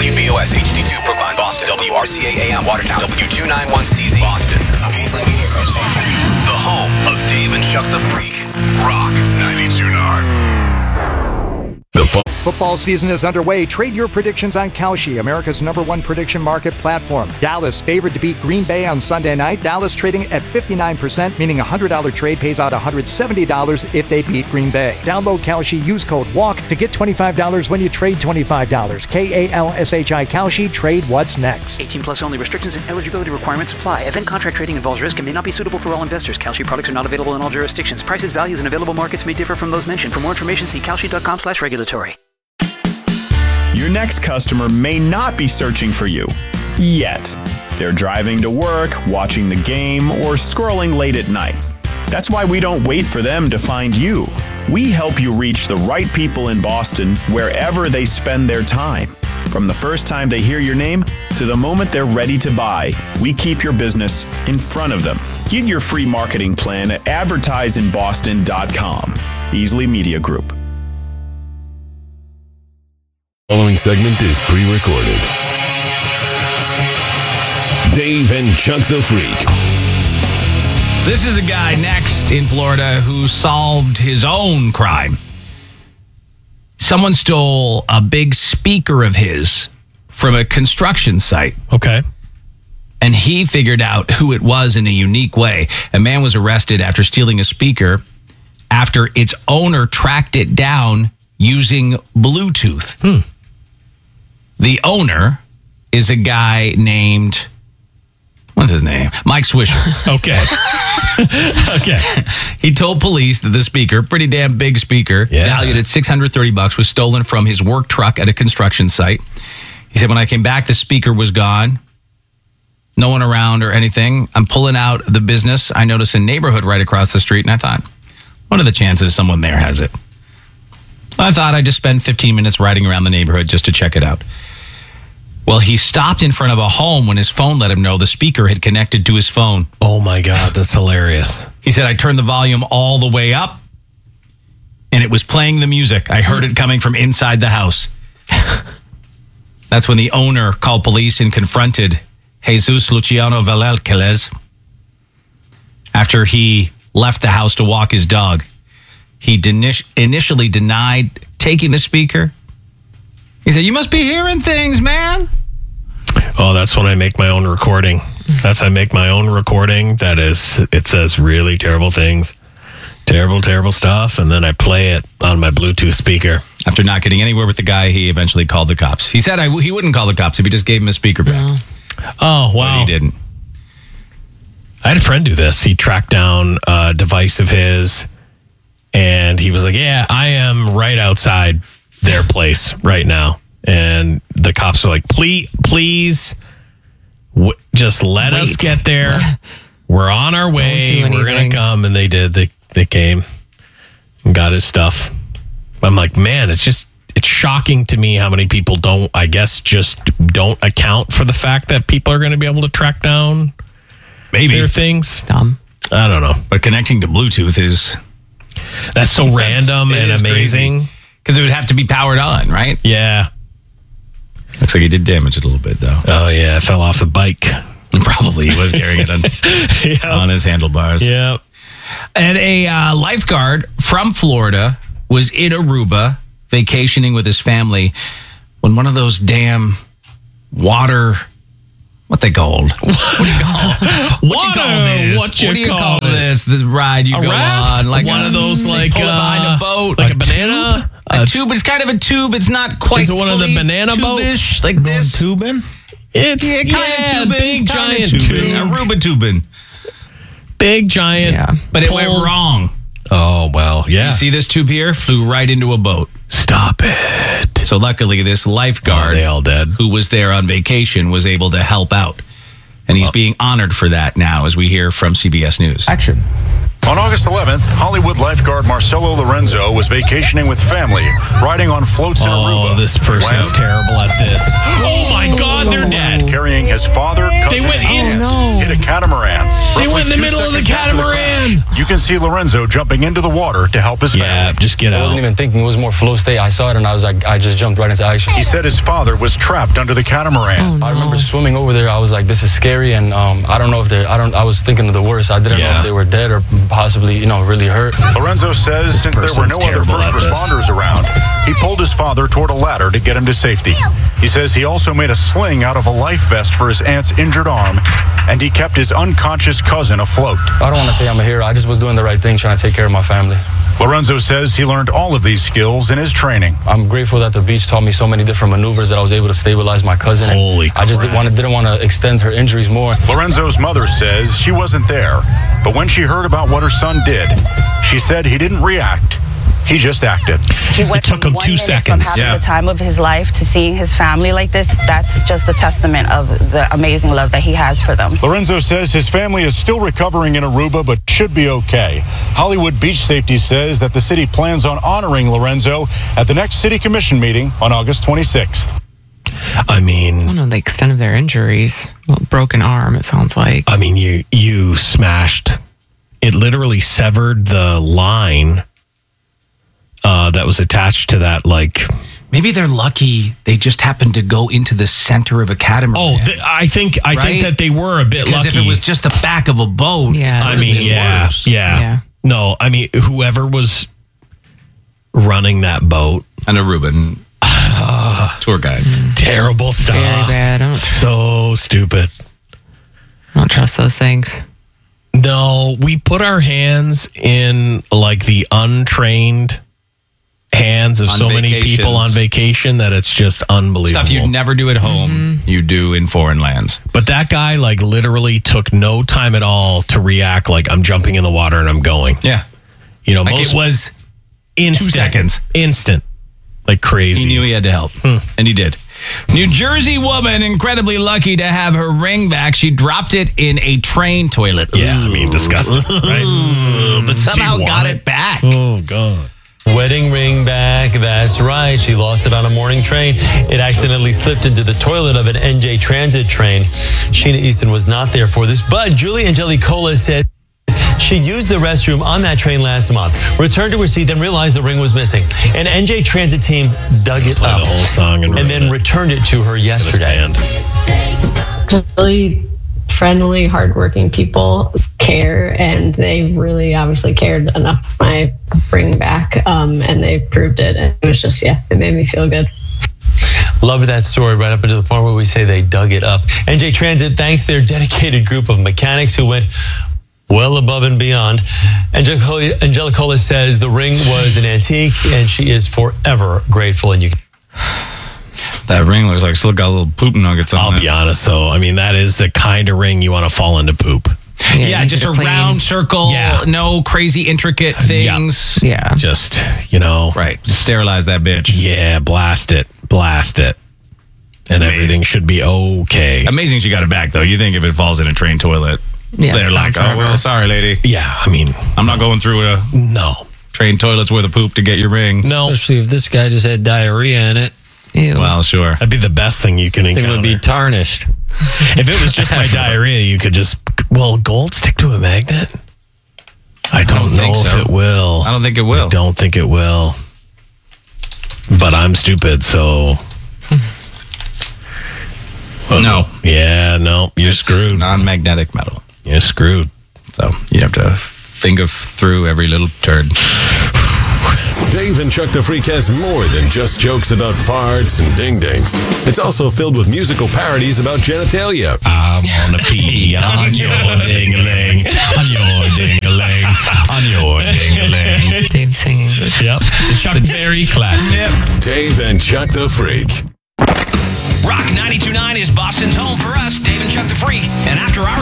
WBOS HD2 Brookline, Boston. WRCA AM Watertown. W291CZ Boston. A Beasley Media Group station. The home of Dave and Chuck the Freak. Rock 92.9. Football season is underway. Trade your predictions on Kalshi, America's #1 prediction market platform. Dallas favored to beat Green Bay on Sunday night. Dallas trading at 59%, meaning a $100 trade pays out $170 if they beat Green Bay. Download Kalshi, use code WALK to get $25 when you trade $25. KALSHI Kalshi, trade what's next. 18 plus only. Restrictions and eligibility requirements apply. Event contract trading involves risk and may not be suitable for all investors. Kalshi products are not available in all jurisdictions. Prices, values, and available markets may differ from those mentioned. For more information, see kalshi.com/regulatory. Your next customer may not be searching for you yet. They're driving to work, watching the game, or scrolling late at night. That's why we don't wait for them to find you. We help you reach the right people in Boston wherever they spend their time. From the first time they hear your name to the moment they're ready to buy, we keep your business in front of them. Get your free marketing plan at advertiseinboston.com. Beasley Media Group. The following segment is pre-recorded. Dave and Chuck the Freak. This is a guy next in Florida who solved his own crime. Someone stole a big speaker of his from a construction site. Okay. And he figured out who it was in a unique way. A man was arrested after stealing a speaker after its owner tracked it down using Bluetooth. The owner is a guy named, what's his name? Mike Swisher. Okay. Okay. He told police that the speaker, pretty damn big speaker, valued at $630, was stolen from his work truck at a construction site. He said, when I came back, the speaker was gone. No one around or anything. I'm pulling out the business. I noticed a neighborhood right across the street, and I thought, what are the chances someone there has it? I thought I'd just spend 15 minutes riding around the neighborhood just to check it out. Well, he stopped in front of a home when his phone let him know the speaker had connected to his phone. Oh, my God. That's hilarious. He said, I turned the volume all the way up, and it was playing the music. I heard it coming from inside the house. That's when the owner called police and confronted Jesus Luciano Valelquez after he left the house to walk his dog. He initially denied taking the speaker. He said, you must be hearing things, man. Oh, that's when I make my own recording. I make my own recording. It says really terrible things. Terrible, terrible stuff. And then I play it on my Bluetooth speaker. After not getting anywhere with the guy, he eventually called the cops. He said he wouldn't call the cops if he just gave him a speaker back. No. Oh, wow. But he didn't. I had a friend do this. He tracked down a device of his, and he was like, yeah, I am right outside their place right now. And the cops are like, please, just let us get there. We're on our way. We're going to come. And they did. They came and got his stuff. I'm like, man, it's shocking to me how many people don't account for the fact that people are going to be able to track down their things. Dumb. I don't know. But connecting to Bluetooth that's so random and amazing. Because it would have to be powered on, right? Yeah. Looks like he did damage it a little bit, though. Oh, yeah. Fell off the bike. Probably. He was carrying it on his handlebars. Yeah. And a lifeguard from Florida was in Aruba vacationing with his family when one of those damn water... What they called? What do you call this? The ride you go raft? on, like one of those, like pull it behind a boat, like a banana, a tube. It's kind of a tube. It's not quite. Is it one of the banana boats? Like this tubing? It's kind of tubing, big giant tubing, Aruba tubing, big giant. Yeah, but it went wrong. Oh well, yeah. You see this tube here? Flew right into a boat. Stop it. So luckily, this lifeguard, they all dead, who was there on vacation, was able to help out. And he's being honored for that now, as we hear from CBS News. Action. On August 11th, Hollywood lifeguard Marcelo Lorenzo was vacationing with family, riding on floats in Aruba. Oh, this person's terrible at this. Oh my God, they're dead. Carrying his father, cousin, went and aunt, hit a catamaran. They went in the middle of the catamaran. You can see Lorenzo jumping into the water to help his family. Yeah, just get out. I wasn't even thinking. It was more flow state. I saw it and I was like, I just jumped right into action. He said his father was trapped under the catamaran. I remember swimming over there. I was like, this is scary, and I don't know if I was thinking of the worst. I didn't know if they were dead or possibly, really hurt. Lorenzo says since there were no other first responders around, he pulled his father toward a ladder to get him to safety. He says he also made a sling out of a life vest for his aunt's injured arm, and he kept his unconscious cousin afloat. I don't want to say I'm a hero. I just was doing the right thing, trying to take care of my family. Lorenzo says he learned all of these skills in his training. I'm grateful that the beach taught me so many different maneuvers that I was able to stabilize my cousin. Holy crap. I just didn't want to extend her injuries more. Lorenzo's mother says she wasn't there, but when she heard about what her son did, she said he didn't react. He just acted. He went It took him 2 seconds. from having the time of his life to seeing his family like this. That's just a testament of the amazing love that he has for them. Lorenzo says his family is still recovering in Aruba, but should be okay. Hollywood Beach Safety says that the city plans on honoring Lorenzo at the next city commission meeting on August 26th. I mean, I don't know the extent of their injuries. Well, broken arm, it sounds like. I mean, you smashed. It literally severed the line that was attached to that, Maybe they're lucky they just happened to go into the center of a catamaran. Oh, I think that they were a bit lucky. Because if it was just the back of a boat, yeah. No, I mean, whoever was running that boat. An Aruban tour guide. Terrible stuff. Very bad. So stupid. I don't trust those things. No, we put our hands in the untrained hands of so many people on vacation that it's just unbelievable. Stuff you'd never do at home, you do in foreign lands. But that guy literally took no time at all to react like I'm jumping in the water and I'm going. Yeah. Most it was instant. 2 seconds. Instant. Like crazy. He knew he had to help. And he did. New Jersey woman incredibly lucky to have her ring back. She dropped it in a train toilet. Yeah, I mean, disgusting, right? But somehow got it back. Oh, God. Wedding ring back, that's right. She lost it on a morning train. It accidentally slipped into the toilet of an NJ Transit train. Sheena Easton was not there for this, but Julie Angelicola said she used the restroom on that train last month, returned to her seat, then realized the ring was missing. An NJ Transit team dug it up the whole song and then returned it to her yesterday. Really friendly, hardworking people care, and they really obviously cared enough my bring back, and they proved it. And it was just, it made me feel good. Love that story right up until the point where we say they dug it up. NJ Transit thanks their dedicated group of mechanics who went well above and beyond. Angelicola says the ring was an antique and she is forever grateful. And that ring looks like still got little poop nuggets on it. I'll be honest though. I mean, that is the kind of ring you want to fall into poop. Yeah, just a round circle. Yeah. No crazy intricate things. Yeah. Just, Right. Just sterilize that bitch. Yeah, blast it. And everything should be okay. Amazing she got it back, though. You think if it falls in a train toilet, they're like, oh, well, sorry, lady. Yeah, I mean, I'm not going through a train toilet's worth of poop to get your ring. No. Especially if this guy just had diarrhea in it. Ew. Well, sure. That'd be the best thing you can encounter. It would be tarnished. If it was just my diarrhea, you could just, gold stick to a magnet? I don't know if it will. I don't think it will. I don't think it will. But I'm stupid, so... No. Yeah, no. You're screwed. Non-magnetic metal. You're screwed. So you have to think through every little turd. Dave and Chuck the Freak has more than just jokes about farts and ding-dings. It's also filled with musical parodies about genitalia. I'm on a pee on your ding-a-ling, on your ding-a-ling, on your ding-a-ling. Dave singing. Yep. It's a Chuck Berry classic. Yep. Dave and Chuck the Freak. Rock 92.9 is Boston's home for us, Dave and Chuck the Freak. And after our